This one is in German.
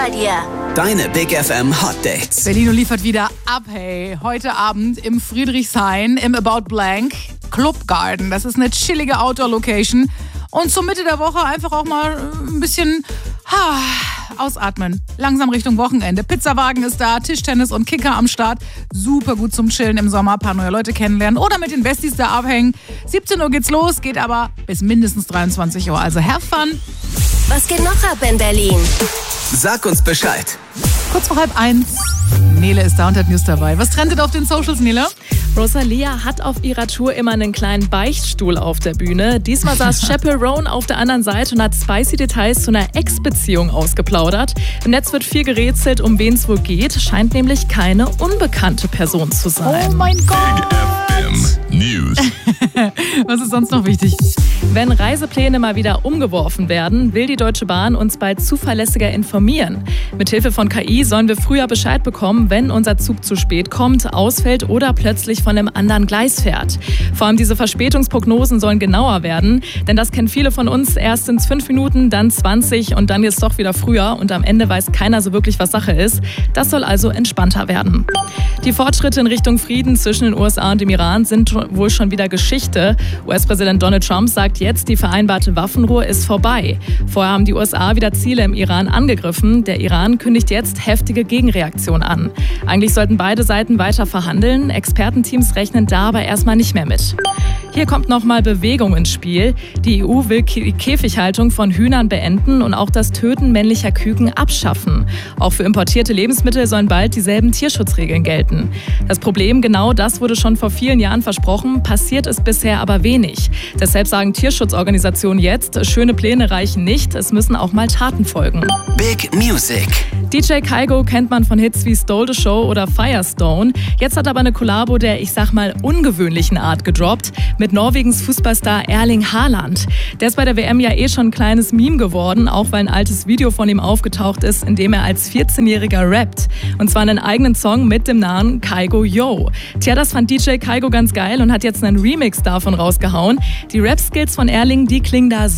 bei dir. Deine Big FM Hot Dates. Berlino liefert wieder ab, hey. Heute Abend im Friedrichshain im About Blank Club Garden. Das ist eine chillige Outdoor-Location. Und zur Mitte der Woche einfach auch mal ein bisschen ausatmen. Langsam Richtung Wochenende. Pizzawagen ist da, Tischtennis und Kicker am Start. Super gut zum Chillen im Sommer, ein paar neue Leute kennenlernen oder mit den Besties da abhängen. 17 Uhr geht's los, geht aber bis mindestens 23 Uhr. Also have fun. Was geht noch ab in Berlin? Sag uns Bescheid. Kurz vor 12:30. Nele ist da und hat News dabei. Was trendet auf den Socials, Nele? Rosalia hat auf ihrer Tour immer einen kleinen Beichtstuhl auf der Bühne. Diesmal saß Chaperone auf der anderen Seite und hat spicy Details zu einer Ex-Beziehung ausgeplaudert. Im Netz wird viel gerätselt, um wen es wohl geht. Scheint nämlich keine unbekannte Person zu sein. Oh mein Gott! News. Was ist sonst noch wichtig? Wenn Reisepläne mal wieder umgeworfen werden, will die Deutsche Bahn uns bald zuverlässiger informieren. Mithilfe von KI sollen wir früher Bescheid bekommen, wenn unser Zug zu spät kommt, ausfällt oder plötzlich von einem anderen Gleis fährt. Vor allem diese Verspätungsprognosen sollen genauer werden, denn das kennen viele von uns. Erst sind es 5 Minuten, dann 20 und dann jetzt doch wieder früher und am Ende weiß keiner so wirklich, was Sache ist. Das soll also entspannter werden. Die Fortschritte in Richtung Frieden zwischen den USA und dem Iran sind wohl schon wieder Geschichte. US-Präsident Donald Trump sagt jetzt, die vereinbarte Waffenruhe ist vorbei. Vorher haben die USA wieder Ziele im Iran angegriffen. Der Iran kündigt jetzt heftige Gegenreaktionen an. Eigentlich sollten beide Seiten weiter verhandeln. Expertenteams rechnen da aber erstmal nicht mehr mit. Hier kommt nochmal Bewegung ins Spiel. Die EU will die Käfighaltung von Hühnern beenden und auch das Töten männlicher Küken abschaffen. Auch für importierte Lebensmittel sollen bald dieselben Tierschutzregeln gelten. Das Problem, genau das wurde schon vor vielen Jahren versprochen, passiert ist bisher aber wenig. Deshalb sagen Tierschutzorganisationen jetzt, schöne Pläne reichen nicht, es müssen auch mal Taten folgen. Big Music. DJ Kygo kennt man von Hits wie Stole the Show oder Firestone. Jetzt hat aber eine Kollabo der, ich sag mal, ungewöhnlichen Art gedroppt mit Norwegens Fußballstar Erling Haaland. Der ist bei der WM ja schon ein kleines Meme geworden, auch weil ein altes Video von ihm aufgetaucht ist, in dem er als 14-Jähriger rappt. Und zwar einen eigenen Song mit dem Namen Kygo Yo. Tja, das fand DJ Kygo ganz geil und hat jetzt einen Remix davon rausgehauen. Die Rap-Skills von Erling, die klingen da